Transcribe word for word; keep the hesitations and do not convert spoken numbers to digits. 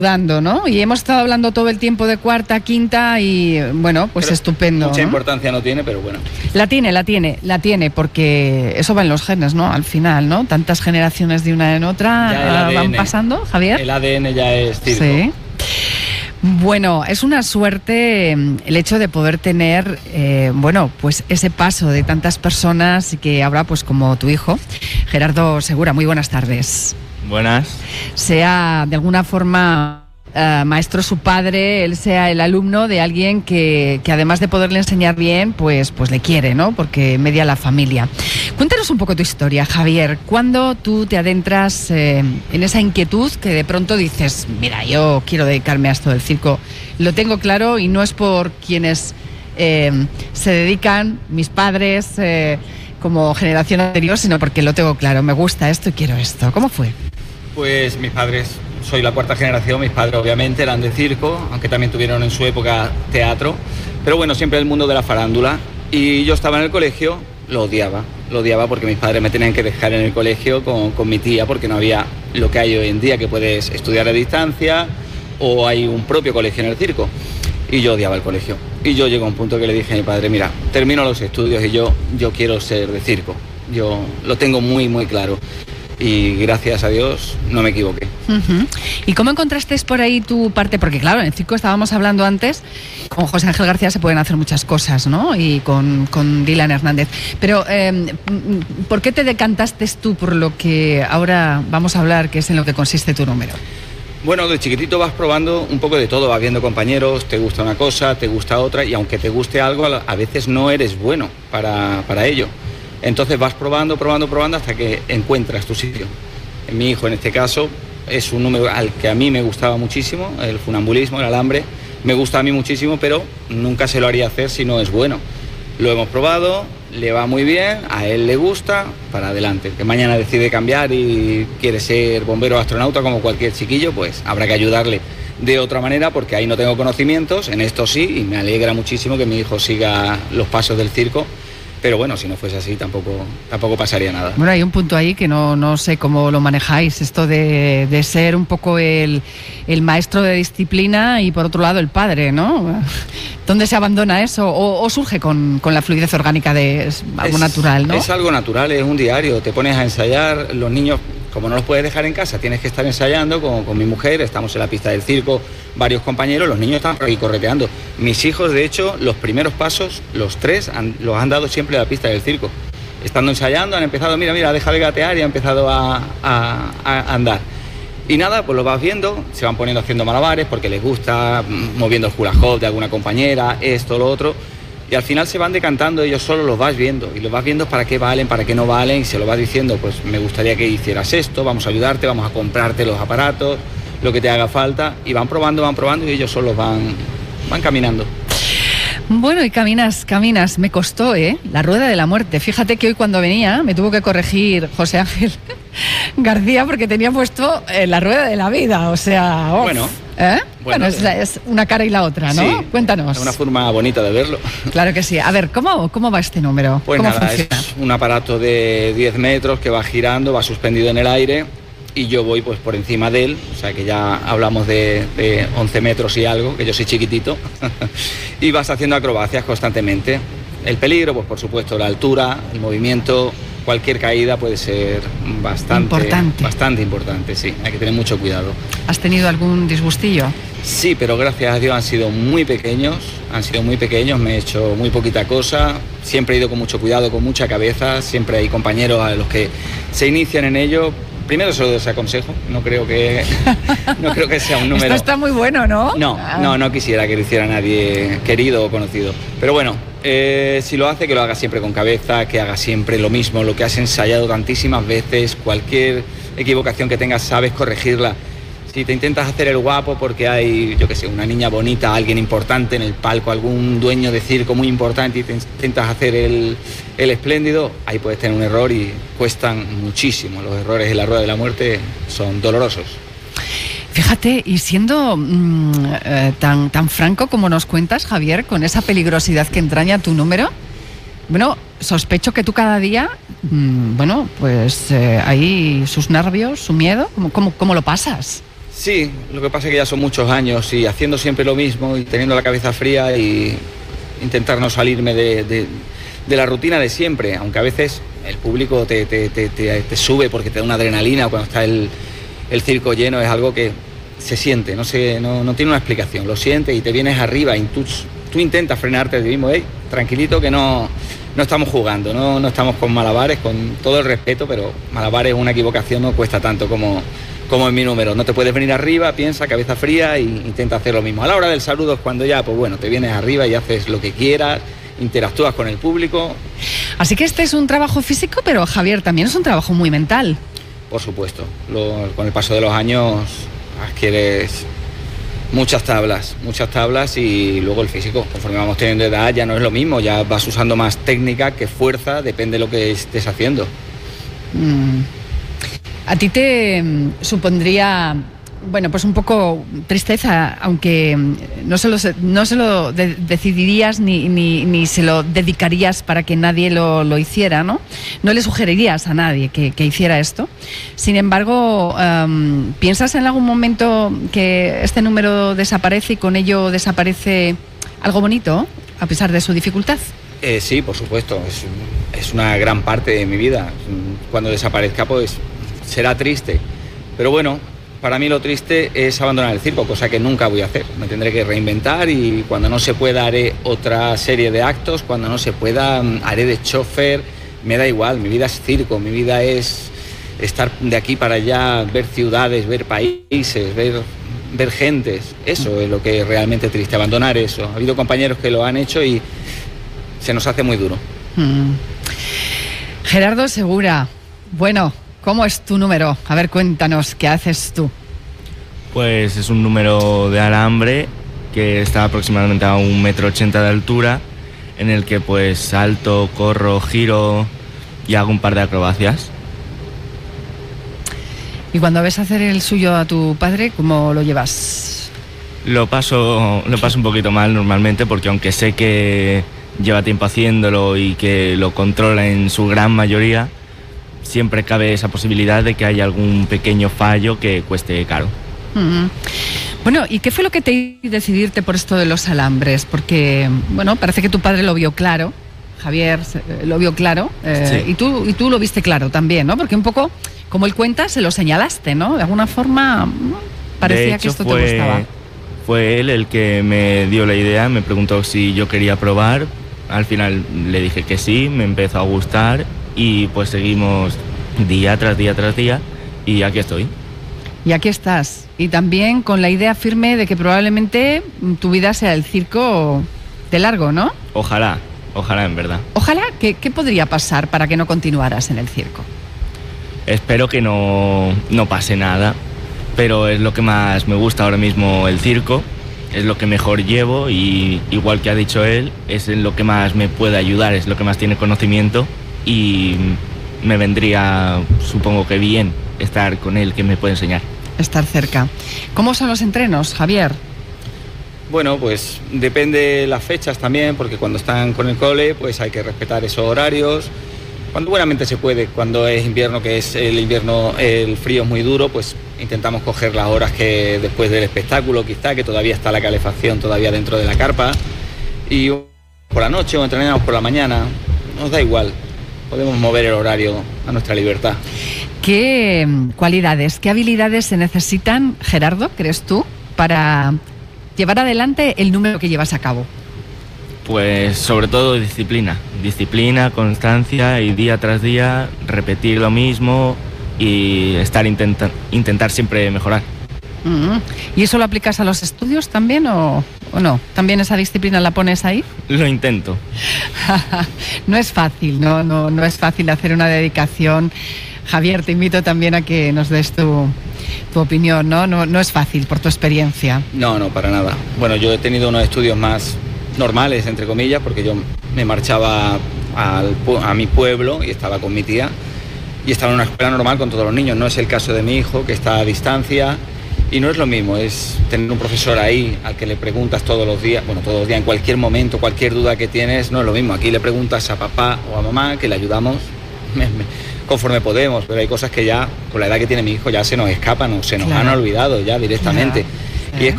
dando, ¿no? Y hemos estado hablando todo el tiempo de cuarta, quinta y bueno, pues pero estupendo. Mucha ¿no? importancia no tiene, pero bueno. La tiene, la tiene, la tiene, porque eso va en los genes, ¿no? Al final, ¿no? Tantas generaciones de una en otra van pasando, Javier. El A D N ya es circo. Sí. Bueno, es una suerte el hecho de poder tener, eh, bueno, pues ese paso de tantas personas que ahora, pues como tu hijo, Gerardo Segura. Muy buenas tardes. Buenas. Sea de alguna forma uh, maestro su padre, él sea el alumno de alguien que, que además de poderle enseñar bien, pues, pues le quiere, ¿no? Porque media la familia. Cuéntanos un poco tu historia, Javier. ¿Cuándo tú te adentras eh, en esa inquietud que de pronto dices, mira, yo quiero dedicarme a esto del circo, lo tengo claro y no es por quienes eh, se dedican, mis padres, eh, como generación anterior, sino porque lo tengo claro, me gusta esto y quiero esto? ¿Cómo fue? Pues mis padres, soy la cuarta generación, mis padres obviamente eran de circo, aunque también tuvieron en su época teatro, pero bueno, siempre el mundo de la farándula. Y yo estaba en el colegio, lo odiaba, lo odiaba porque mis padres me tenían que dejar en el colegio con, con mi tía, porque no había lo que hay hoy en día, que puedes estudiar a distancia o hay un propio colegio en el circo. Y yo odiaba el colegio. Y yo llego a un punto que le dije a mi padre, mira, termino los estudios y yo, yo quiero ser de circo. Yo lo tengo muy, muy claro. Y gracias a Dios no me equivoqué. Uh-huh. ¿Y cómo encontraste por ahí tu parte? Porque claro, en el circo estábamos hablando antes, con José Ángel García se pueden hacer muchas cosas, ¿no? Y con, con Dylan Hernández. Pero, eh, ¿por qué te decantaste tú por lo que ahora vamos a hablar, que es en lo que consiste tu número? Bueno, de chiquitito vas probando un poco de todo, vas viendo compañeros, te gusta una cosa, te gusta otra, y aunque te guste algo, a veces no eres bueno para, para ello. Entonces vas probando, probando, probando hasta que encuentras tu sitio. Mi hijo en este caso es un número al que a mí me gustaba muchísimo, el funambulismo, el alambre, me gusta a mí muchísimo, pero nunca se lo haría hacer si no es bueno. Lo hemos probado, le va muy bien, a él le gusta, para adelante. Que mañana decide cambiar y quiere ser bombero o astronauta como cualquier chiquillo, pues habrá que ayudarle de otra manera, porque ahí no tengo conocimientos, en esto sí, y me alegra muchísimo que mi hijo siga los pasos del circo. Pero bueno, si no fuese así tampoco, tampoco pasaría nada. Bueno, hay un punto ahí que no, no sé cómo lo manejáis, esto de, de ser un poco el, el maestro de disciplina y por otro lado el padre, ¿no? ¿Dónde se abandona eso? ¿O, o surge con, con la fluidez orgánica de algo es, natural, ¿no? Es algo natural, es un diario, te pones a ensayar, los niños, como no los puedes dejar en casa, tienes que estar ensayando con, con mi mujer, estamos en la pista del circo, varios compañeros, los niños están por ahí correteando. Mis hijos, de hecho, los primeros pasos, los tres, han, los han dado siempre a la pista del circo. Estando ensayando, han empezado, mira, mira, deja de gatear y ha empezado a, a, a andar. Y nada, pues lo vas viendo, se van poniendo haciendo malabares porque les gusta, moviendo el hula hoop de alguna compañera, esto, lo otro. Y al final se van decantando, ellos solo los vas viendo, y los vas viendo para qué valen, para qué no valen, y se lo vas diciendo, pues me gustaría que hicieras esto, vamos a ayudarte, vamos a comprarte los aparatos, lo que te haga falta, y van probando, van probando, y ellos solo van, van caminando. Bueno, y caminas, caminas, me costó, ¿eh? La rueda de la muerte. Fíjate que hoy cuando venía me tuvo que corregir José Ángel García porque tenía puesto eh, la rueda de la vida, o sea... Oh, bueno... ¿Eh? Bueno, bueno es, la, es una cara y la otra, ¿no? Sí, cuéntanos. Es una forma bonita de verlo. Claro que sí. A ver, ¿cómo, cómo va este número? Pues ¿Cómo nada, funciona? Es un aparato de diez metros que va girando, va suspendido en el aire y yo voy pues por encima de él, o sea que ya hablamos de, de once metros y algo, que yo soy chiquitito, y vas haciendo acrobacias constantemente. El peligro, pues por supuesto, la altura, el movimiento, cualquier caída puede ser bastante importante. Bastante importante, sí, hay que tener mucho cuidado. ¿Has tenido algún disgustillo? Sí, pero gracias a Dios han sido muy pequeños, han sido muy pequeños, me he hecho muy poquita cosa, siempre he ido con mucho cuidado, con mucha cabeza, siempre hay compañeros a los que se inician en ello. Primero se lo desaconsejo, no creo que no creo que sea un número... Esto está muy bueno, ¿no? No, ah. no, no quisiera que lo hiciera nadie querido o conocido. Pero bueno, eh, si lo hace, que lo haga siempre con cabeza, que haga siempre lo mismo, lo que has ensayado tantísimas veces, cualquier equivocación que tengas sabes corregirla. Si te intentas hacer el guapo porque hay, yo qué sé, una niña bonita, alguien importante en el palco, algún dueño de circo muy importante y te intentas hacer el, el espléndido, ahí puedes tener un error y cuestan muchísimo. Los errores en la rueda de la muerte son dolorosos. Fíjate, y siendo mmm, eh, tan, tan franco como nos cuentas, Javier, con esa peligrosidad que entraña tu número, bueno, sospecho que tú cada día, mmm, bueno, pues eh, ahí sus nervios, su miedo, ¿cómo, cómo, cómo lo pasas? Sí, lo que pasa es que ya son muchos años y haciendo siempre lo mismo y teniendo la cabeza fría y intentar no salirme de, de, de la rutina de siempre, aunque a veces el público te, te, te, te, te sube porque te da una adrenalina cuando está el, el circo lleno, es algo que se siente, no, se, no, no tiene una explicación, lo sientes y te vienes arriba y tú, tú intentas frenarte de ti mismo, hey, tranquilito que no, no estamos jugando, no, no estamos con malabares, con todo el respeto, pero malabares, una equivocación no cuesta tanto como, como en mi número, no te puedes venir arriba, piensa, cabeza fría e intenta hacer lo mismo. A la hora del saludo es cuando ya, pues bueno, te vienes arriba y haces lo que quieras, interactúas con el público. Así que este es un trabajo físico, pero Javier, también es un trabajo muy mental. Por supuesto, lo, con el paso de los años adquieres muchas tablas, muchas tablas y luego el físico, conforme vamos teniendo edad ya no es lo mismo, ya vas usando más técnica que fuerza, depende de lo que estés haciendo. Mm. ¿A ti te supondría, bueno, pues un poco tristeza, aunque no se lo, no se lo de, decidirías ni, ni, ni se lo dedicarías para que nadie lo, lo hiciera, ¿no? No le sugerirías a nadie que, que hiciera esto. Sin embargo, um, ¿piensas en algún momento que este número desaparece y con ello desaparece algo bonito, a pesar de su dificultad? Eh, sí, por supuesto, es, es una gran parte de mi vida. Cuando desaparezca, pues será triste. Pero bueno, para mí lo triste es abandonar el circo, cosa que nunca voy a hacer. Me tendré que reinventar y cuando no se pueda haré otra serie de actos, cuando no se pueda haré de chofer, me da igual, mi vida es circo, mi vida es estar de aquí para allá, ver ciudades, ver países, ver, ver gentes. Eso es lo que es realmente triste, abandonar eso. Ha habido compañeros que lo han hecho y se nos hace muy duro. Mm. Gerardo Segura, bueno, ¿cómo es tu número? A ver, cuéntanos, ¿qué haces tú? Pues es un número de alambre que está aproximadamente a un metro ochenta de altura, en el que pues salto, corro, giro y hago un par de acrobacias. ¿Y cuando ves hacer el suyo a tu padre, cómo lo llevas? Lo paso, lo paso un poquito mal normalmente, porque aunque sé que lleva tiempo haciéndolo y que lo controla en su gran mayoría, siempre cabe esa posibilidad de que haya algún pequeño fallo que cueste caro. Mm-hmm. Bueno, ¿y qué fue lo que te hizo decidirte por esto de los alambres? Porque, bueno, parece que tu padre lo vio claro, Javier lo vio claro, eh, sí. y, tú, y tú lo viste claro también, ¿no? Porque un poco, como él cuenta, se lo señalaste, ¿no? De alguna forma, ¿no? Parecía de hecho, que esto fue, te gustaba. Fue él el que me dio la idea, me preguntó si yo quería probar, al final le dije que sí, me empezó a gustar y pues seguimos día tras día tras día y aquí estoy. Y aquí estás. Y también con la idea firme de que probablemente tu vida sea el circo de largo, ¿no? Ojalá, ojalá en verdad. Ojalá, ¿qué, qué podría pasar para que no continuaras en el circo? Espero que no, no pase nada, pero es lo que más me gusta ahora mismo el circo, es lo que mejor llevo y igual que ha dicho él, es en lo que más me puede ayudar, es lo que más tiene conocimiento y me vendría, supongo que bien, estar con él, que me puede enseñar. Estar cerca. ¿Cómo son los entrenos, Javier? Bueno, pues depende las fechas también, porque cuando están con el cole, pues hay que respetar esos horarios. Cuando buenamente se puede, cuando es invierno, que es el invierno, el frío es muy duro, pues intentamos coger las horas que después del espectáculo, quizá, que todavía está la calefacción todavía dentro de la carpa, y por la noche o entrenamos por la mañana, nos da igual. Podemos mover el horario a nuestra libertad. ¿Qué cualidades, qué habilidades se necesitan, Gerardo, crees tú, para llevar adelante el número que llevas a cabo? Pues sobre todo disciplina, disciplina, constancia y día tras día repetir lo mismo y estar intenta, intentar siempre mejorar. Mm-hmm. ¿Y eso lo aplicas a los estudios también o, o no? ¿También esa disciplina la pones ahí? Lo intento. No es fácil, ¿no? No, no es fácil hacer una dedicación. Javier, te invito también a que nos des tu, tu opinión, ¿no? ¿no? No es fácil por tu experiencia. No, no, para nada. Bueno, yo he tenido unos estudios más normales, entre comillas, porque yo me marchaba al, a mi pueblo y estaba con mi tía y estaba en una escuela normal con todos los niños. No es el caso de mi hijo, que está a distancia. Y no es lo mismo, es tener un profesor ahí al que le preguntas todos los días, bueno, todos los días, en cualquier momento, cualquier duda que tienes, no es lo mismo. Aquí le preguntas a papá o a mamá, que le ayudamos conforme podemos, pero hay cosas que ya, con la edad que tiene mi hijo, ya se nos escapan o se nos Claro. han olvidado ya directamente. Claro. Y es